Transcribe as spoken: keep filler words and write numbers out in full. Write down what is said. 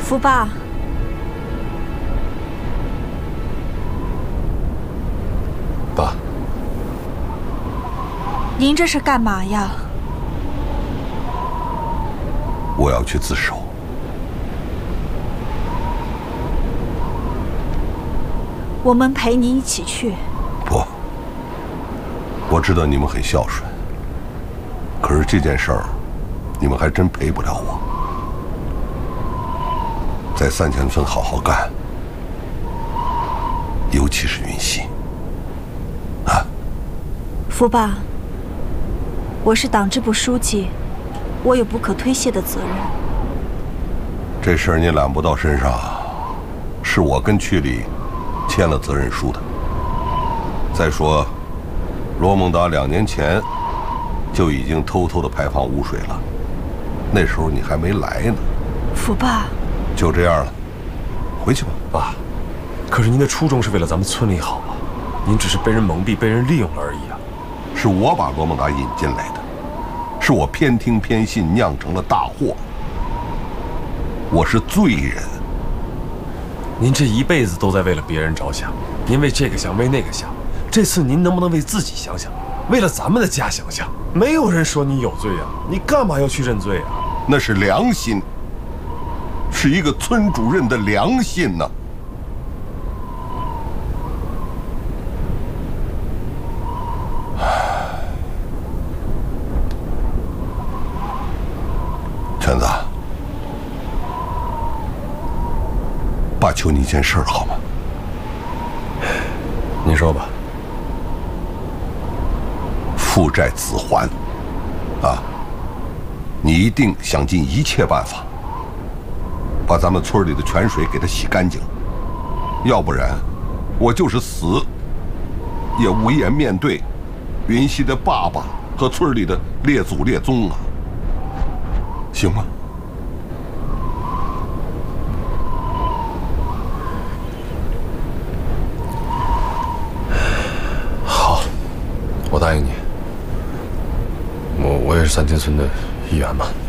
福爸， 爸， 您这是干嘛呀？ 我要去自首。 我们陪你一起去。 不，我知道你们很孝顺，可是这件事儿，你们还真陪不了我。在三千村好好干，尤其是云溪。啊， 福爸，我是党支部书记，我有不可推卸的责任。 这事儿你揽不到身上，是我跟区里签了责任书的。再说，罗孟达两年前就已经偷偷的排放污水了，那时候你还没来呢。 福爸， 就这样了，回去吧。 爸，可是您的初衷是为了咱们村里好啊，您只是被人蒙蔽、被人利用了而已啊。 是我把罗孟达引进来的，是我偏听偏信，酿成了大祸。我是罪人。 您这一辈子都在为了别人着想，您为这个想，为那个想。这次您能不能为自己想想，为了咱们的家想想？没有人说你有罪啊，你干嘛要去认罪啊？ 那是良心，是一个村主任的良心呢。全子，爸求你一件事儿好吗？ 你说吧。 父债子还，啊！你一定想尽一切办法，把咱们村里的泉水给它洗干净，要不然，我就是死，也无颜面对云溪的爸爸和村里的列祖列宗啊！行吗？ 好，我答应你。我我也是三千村的一员嘛。